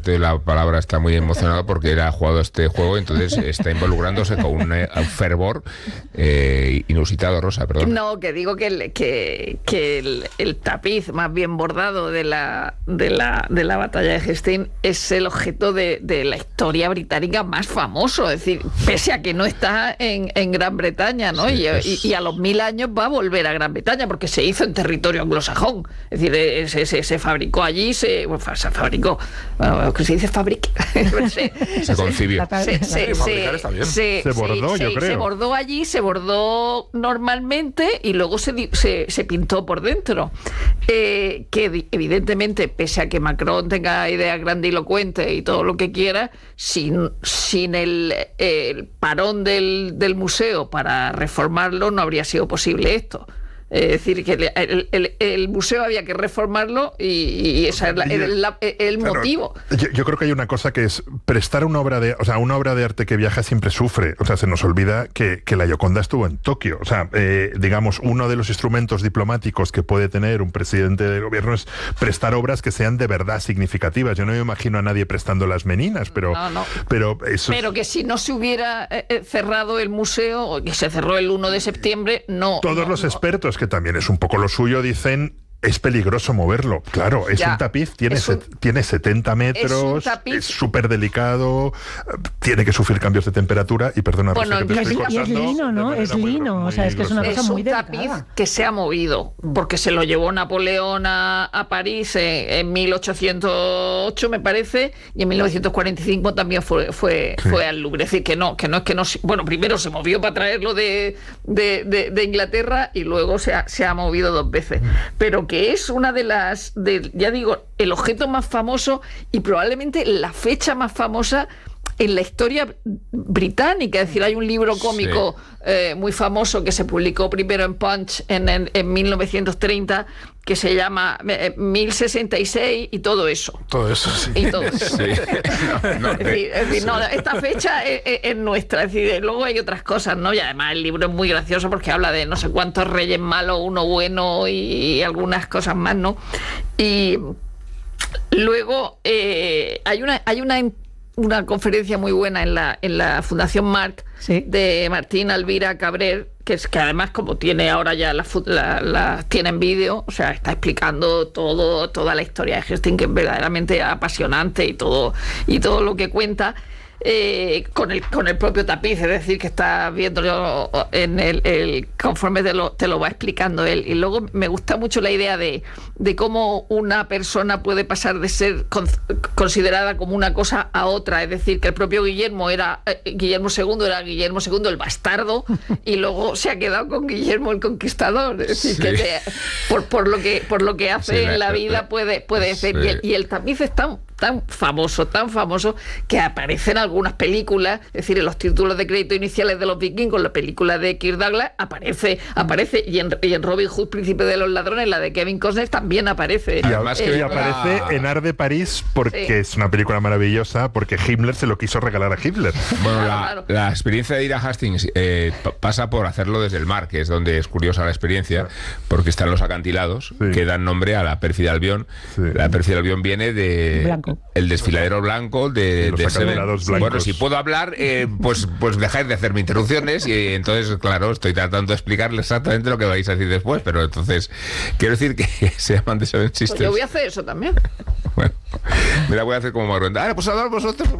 la palabra está muy emocionado porque él ha jugado este juego, entonces está involucrándose con un fervor inusitado, Rosa, perdón. No, que digo que el tapiz más bien bordado de la batalla de Hastings es el objeto de la historia británica más famoso, es decir, pese a que no está en Gran Bretaña, ¿no? Sí, y a los 1000 años va a volver a Gran Bretaña porque se hizo en territorio anglosajón, es decir, se fabricó allí, se fabricó, bueno, que se dice fabric, se concibió. Se bordó, yo creo. Se bordó allí, se bordó normalmente y luego se pintó por dentro. Que evidentemente, pese a que Macron tenga ideas grandilocuentes y todo lo que quiera, sin el parón del museo para reformarlo no habría sido posible esto. Es decir, que el museo había que reformarlo y ese es el motivo. Yo creo que hay una cosa que es prestar una obra de arte que viaja siempre sufre. O sea, se nos olvida que la Gioconda estuvo en Tokio. O sea, digamos, uno de los instrumentos diplomáticos que puede tener un presidente del gobierno es prestar obras que sean de verdad significativas. Yo no me imagino a nadie prestando las Meninas, pero... No. Pero que si no se hubiera cerrado el museo, o que se cerró el 1 de septiembre, no... Todos los expertos, que también es un poco lo suyo, dicen... Es peligroso moverlo, claro, es un tapiz, tiene 70 metros, es súper delicado, tiene que sufrir cambios de temperatura y perdona, Rosa, que te estoy cortando. Y es lino, ¿no? Es lino, o sea, es que es una cosa muy delicada. Es un tapiz que se ha movido, porque se lo llevó Napoleón a París en 1808, me parece, y en 1945 también fue al Louvre. Es decir, que no, bueno, primero se movió para traerlo de Inglaterra y luego se ha movido 2 veces, pero que es una ya digo, el objeto más famoso y probablemente la fecha más famosa en la historia británica. Es decir, hay un libro cómico muy famoso que se publicó primero en Punch en 1930 que se llama 1066 y todo eso. Todo eso, sí. Y todo eso. Sí. Es decir, esta fecha es nuestra. Es decir, luego hay otras cosas, ¿no? Y además el libro es muy gracioso porque habla de no sé cuántos reyes malos, uno bueno y algunas cosas más, ¿no? Y luego hay una conferencia muy buena en la Fundación Marc, sí, de Martín Alvira Cabrera, que además, como tiene ahora ya tiene en vídeo, o sea, está explicando toda la historia de Hastings, que es verdaderamente apasionante y todo lo que cuenta. Con el propio tapiz, es decir, que está viendo en conforme te lo va explicando él. Y luego me gusta mucho la idea de cómo una persona puede pasar de ser considerada como una cosa a otra, es decir, que el propio Guillermo II era Guillermo II el bastardo y luego se ha quedado con Guillermo el Conquistador, es decir, que por lo que hace en la vida puede ser. Y el tapiz es tan famoso que aparece en algunas películas, es decir, en los títulos de crédito iniciales de los Vikingos, la película de Kirk Douglas aparece y en Robin Hood, Príncipe de los Ladrones, la de Kevin Costner, también aparece. Y además que aparece en Art de París porque es una película maravillosa, porque Himmler se lo quiso regalar a Hitler. Bueno, la experiencia de ir a Hastings pasa por hacerlo desde el mar, que es donde es curiosa la experiencia, porque están los acantilados que dan nombre a la Pérfida Albión. La Pérfida Albión viene de Blanco. El desfiladero blanco de los acantilados blancos. Bueno, si puedo hablar, pues dejáis de hacerme interrupciones y entonces, claro, estoy tratando de explicarles exactamente lo que vais a decir después, pero entonces quiero decir que se llaman The Seven Sisters. Pues yo voy a hacer eso también. Bueno, mira, voy a hacer como Margarita. Pues hablar vosotros.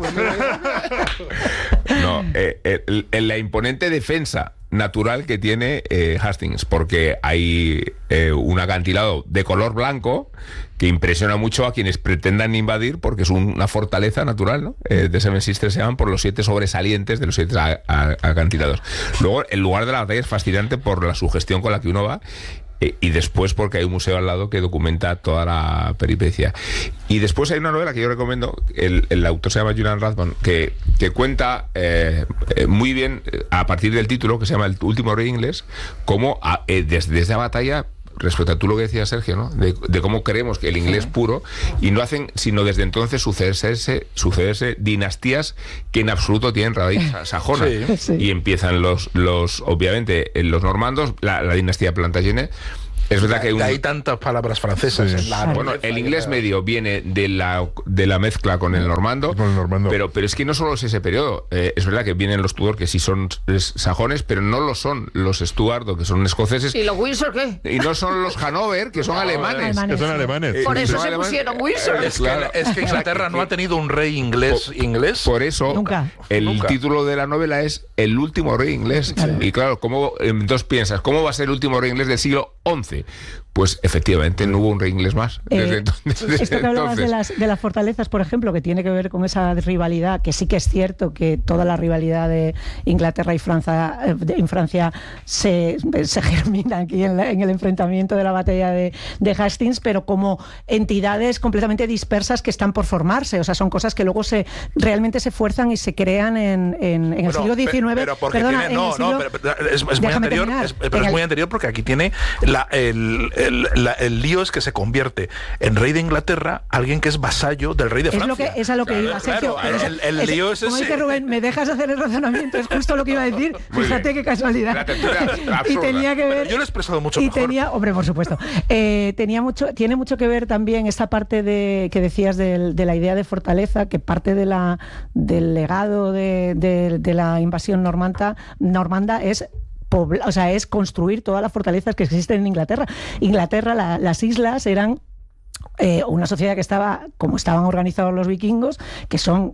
No, la imponente defensa natural que tiene Hastings, porque hay un acantilado de color blanco que impresiona mucho a quienes pretendan invadir, porque es una fortaleza natural, ¿no? The Seven Sisters se llaman por los 7 sobresalientes de los 7 acantilados. Luego, el lugar de la batalla es fascinante por la sugestión con la que uno va. Y después porque hay un museo al lado que documenta toda la peripecia. Y después hay una novela que yo recomiendo, el autor se llama Julian Rathbone, que cuenta muy bien, a partir del título, que se llama El último rey inglés, cómo desde esa batalla, respecto a tú lo que decías, Sergio, ¿no? De cómo creemos que el inglés puro, y no hacen sino desde entonces sucederse dinastías que en absoluto tienen raíz sajona. Sí. Y empiezan los obviamente los normandos, la dinastía Plantagenet, Es verdad que hay tantas palabras francesas en la bueno, el inglés medio viene de la mezcla con el normando, pero es que no solo es ese periodo. Es verdad que vienen los Tudor, que sí son sajones, pero no lo son los Stuart, que son escoceses. ¿Y los Windsor qué? Y no son los Hanover, que son alemanes. Que son alemanes. Por eso se pusieron Windsor. Es que Inglaterra no ha tenido un rey inglés. Por eso, Nunca. El título de la novela es El último rey inglés. Y claro, entonces piensas, ¿cómo va a ser el último rey inglés del siglo XI? Pues efectivamente no hubo un rey inglés más desde entonces. Esto que hablabas de las fortalezas, por ejemplo, que tiene que ver con esa rivalidad, que sí que es cierto que toda la rivalidad de Inglaterra y Francia en Francia se germina aquí en el enfrentamiento de la batalla de Hastings, pero como entidades completamente dispersas que están por formarse. O sea, son cosas que luego realmente se fuerzan y se crean en el siglo XIX. Pero porque es muy anterior. Pero es muy anterior porque aquí tiene el lío es que se convierte en rey de Inglaterra alguien que es vasallo del rey de Francia. Es a lo que iba, Sergio. El lío es ese. Como dice Rubén, ¿me dejas hacer el razonamiento? Es justo lo que iba a decir. Fíjate qué casualidad. Y tenía que ver. Pero yo lo he expresado mucho mejor. Hombre, por supuesto. Tiene mucho que ver también esta parte que decías de la idea de fortaleza, que parte del legado de la invasión normanda es construir todas las fortalezas que existen en Inglaterra. Las islas eran una sociedad que estaba como estaban organizados los vikingos, que son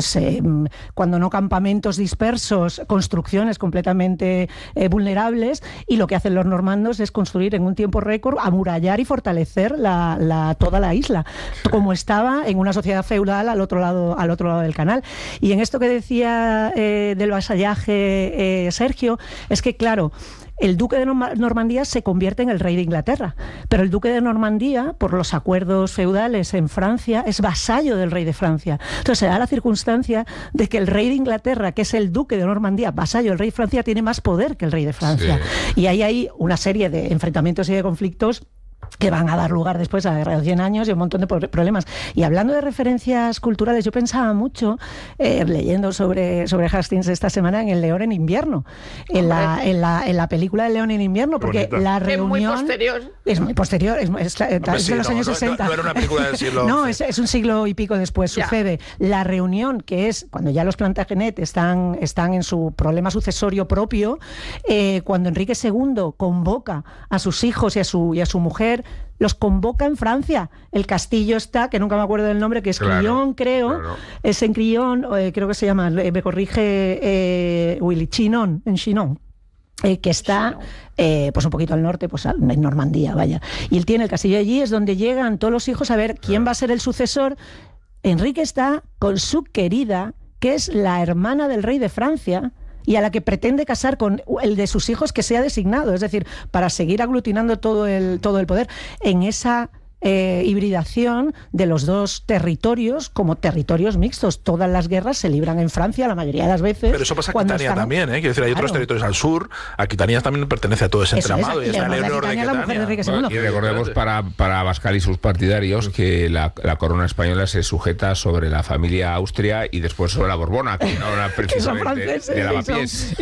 cuando no campamentos dispersos, construcciones completamente vulnerables, y lo que hacen los normandos es construir en un tiempo récord, amurallar y fortalecer toda la isla, como estaba en una sociedad feudal al otro lado del canal. Y en esto que decía del vasallaje Sergio, es que claro, el duque de Normandía se convierte en el rey de Inglaterra, pero el duque de Normandía, por los acuerdos feudales en Francia, es vasallo del rey de Francia. Entonces se da la circunstancia de que el rey de Inglaterra, que es el duque de Normandía, vasallo del rey de Francia, tiene más poder que el rey de Francia. Sí. Y ahí hay una serie de enfrentamientos y de conflictos que van a dar lugar después a la Guerra de 100 años y un montón de problemas. Y hablando de referencias culturales, yo pensaba mucho, leyendo sobre Hastings esta semana, en El León en invierno, en la película del León en invierno, porque la reunión... Es muy posterior. Es de los años 60. No era una película del siglo XI. No, es un siglo y pico después. Sucede. La reunión, que es cuando ya los Plantagenet están en su problema sucesorio propio, cuando Enrique II convoca a sus hijos y a su mujer, los convoca en Francia. El castillo está, que nunca me acuerdo del nombre, que es Crillon, creo. Claro. Es en Crillon, creo que se llama, me corrige Willy, Chinon, en Chinon. Que está pues un poquito al norte, pues en Normandía, vaya. Y él tiene el castillo allí, es donde llegan todos los hijos a ver quién va a ser el sucesor. Enrique está con su querida, que es la hermana del rey de Francia, y a la que pretende casar con el de sus hijos que sea designado, es decir, para seguir aglutinando todo el poder en esa hibridación de los dos territorios como territorios mixtos. Todas las guerras se libran en Francia la mayoría de las veces. Pero eso pasa en Aquitania también, Quiero decir, hay otros territorios al sur. Aquitania también pertenece a todo ese entramado. Y está Leonor de Aquitania. Y recordemos para Abascal y sus partidarios que la corona española se sujeta sobre la familia Austria y después sobre la Borbona, que no era precisamente de Lavapiés.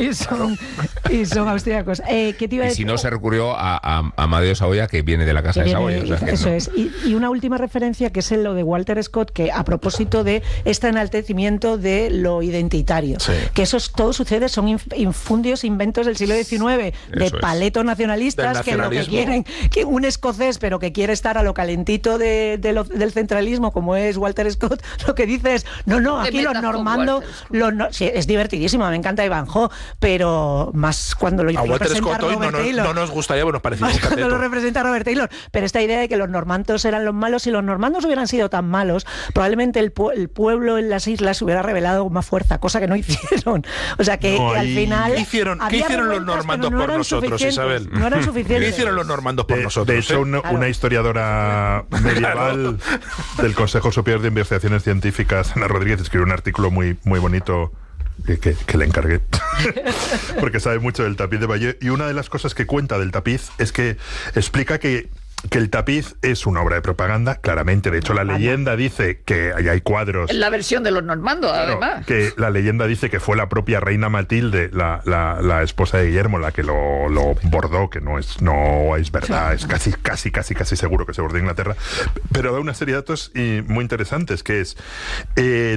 Y son austríacos. Y si no, se recurrió a Amadeo Saboya, que viene de la casa de Saboya. Eso es. Y una última referencia, que es lo de Walter Scott, que a propósito de este enaltecimiento de lo identitario, que todo sucede, son infundios, inventos del siglo XIX, de paletos nacionalistas que lo que quieren, que un escocés, pero que quiere estar a lo calentito del centralismo, como es Walter Scott, lo que dice es, no, aquí los normandos, es divertidísimo, me encanta Ivanhoe, pero más cuando lo representa Robert Taylor. No nos gustaría, nos parecía un cateto. Cuando lo representa Robert Taylor, pero esta idea de que los normandos eran los malos, si los normandos hubieran sido tan malos, probablemente el pueblo en las islas hubiera revelado con más fuerza, cosa que no hicieron. O sea que al final... ¿Qué hicieron los normandos por nosotros, Isabel? No eran suficientes. ¿Qué hicieron los normandos por nosotros? De hecho, una historiadora medieval del Consejo Superior de Investigaciones Científicas, Ana Rodríguez, escribió un artículo muy, muy bonito que le encargué porque sabe mucho del tapiz de Bayeux, y una de las cosas que cuenta del tapiz es que explica que que el tapiz es una obra de propaganda, claramente. De hecho, la leyenda dice que hay cuadros... La versión de los normandos, claro, además. Que la leyenda dice que fue la propia reina Matilde, la esposa de Guillermo, la que lo bordó, que no es verdad, es casi seguro que se bordó en Inglaterra. Pero da una serie de datos muy interesantes, que es